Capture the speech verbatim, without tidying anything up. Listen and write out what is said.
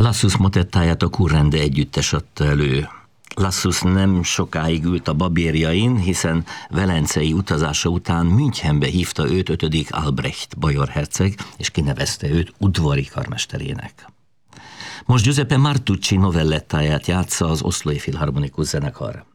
Lassus motettáját a Kurrende együttes adta elő. Lassus nem sokáig ült a babérjain, hiszen velencei utazása után Münchenbe hívta őt ötödik Albrecht bajorherceg, és kinevezte őt udvari karmesterének. Most Giuseppe Martucci novellettáját játsza az Oszlói Filharmonikus Zenekar.